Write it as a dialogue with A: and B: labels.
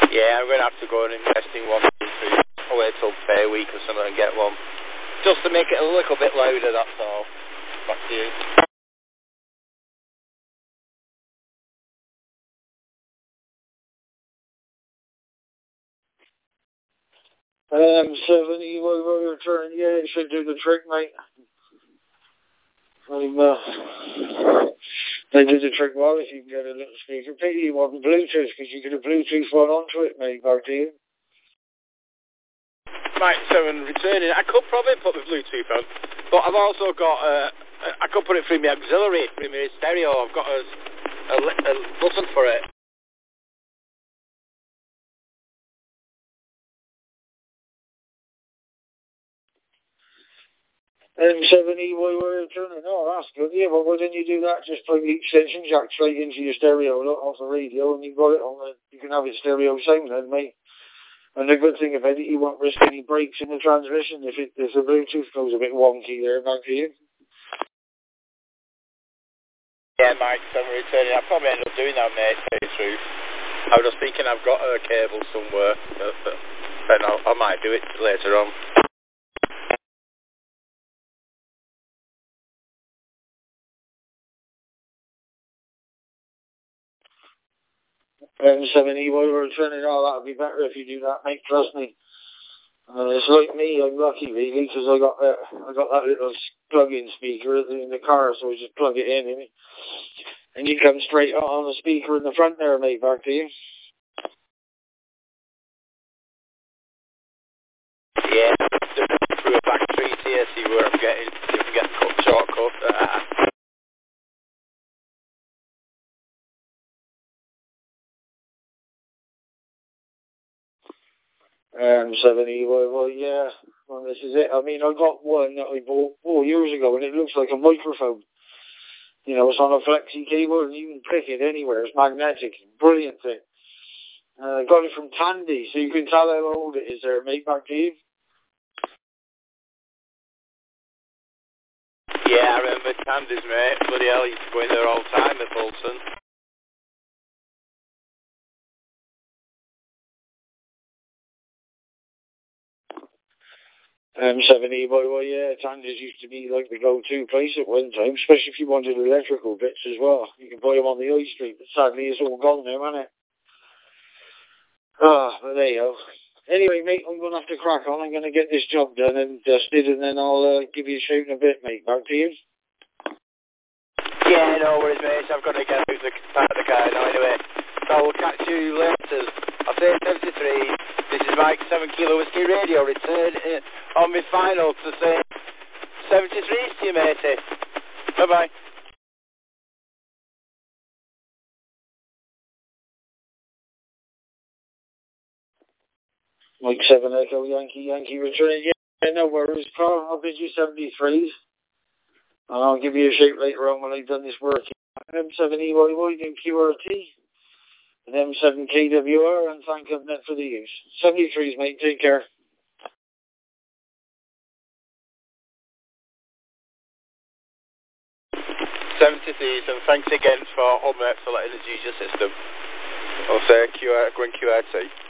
A: Yeah, I'm going to have to go and invest in one. I'll wait till pay week or something and get one. Just to make it a little bit louder, that's all. Back to you.
B: 70, what we're turning, yeah, it should do the trick, mate. They did the trick well if you can get a little speaker. Pity you wasn't Bluetooth, because you could have Bluetooth one onto it, mate, back to you.
A: Mike 7 returning. I could probably put the Bluetooth on, but I've also got, I could put it through my auxiliary, through my stereo. I've got a button for it.
B: M70, why were you turning? Oh, that's good. Yeah, but why didn't you do that? Just plug the extension jack straight into your stereo off the radio, and you got it on the, you can have it stereo sound then, mate. And the good thing about it, you won't risk any breaks in the transmission if the Bluetooth goes a bit wonky there, back to you.
A: Yeah, Mike 7 returning. I'll probably end up doing that, mate, to tell you the truth. I was just thinking I've got a cable somewhere, but I might do it later on.
B: M70, while we're turning, oh, that would be better if you do that, mate, trust me. It's like me, I'm lucky really, because I got that little plug-in speaker in the car, so I just plug it in, and you come straight on the speaker in the front there, mate, back to you.
A: Yeah, through a back street here, see where I'm getting, if I get cut shortcut.
B: M70, well, yeah, well, this is it. I mean, I got one that I bought 4 years ago, and it looks like a microphone. You know, it's on a flexi cable, and you can click it anywhere. It's magnetic. Brilliant thing. I got it from Tandy, so you can tell how old it is there, mate, back to you.
A: Yeah, I remember Tandy's, mate. Bloody hell, he used to go in there all the time at Bolton.
B: M70, well, yeah, Tandy's used to be like the go-to place at one time, especially if you wanted electrical bits as well. You can buy them on the high street, but sadly it's all gone now, isn't it? Ah, but there you go. Anyway, mate, I'm going to have to crack on. I'm going to get this job done and dusted, and then I'll give you a shout in a bit, mate. Back to you.
A: Yeah, no worries, mate. I've got to get out of the car now anyway. So I'll catch you later. I'll say 73. This is Mike 7 Kilo Whiskey Radio. Return on my final to say 73 to you, matey. Bye-bye.
B: Mike 7 Echo Yankee returning. Yeah, no worries, Carl. I'll bid you 73s. And I'll give you a shout later on when I've done this work. M7EYY, then QRT. And M7KWR, and thank GovNet for the use. 73s, mate. Take care.
A: 73s, and thanks again for Home for letting us use your system. I'll say QRT.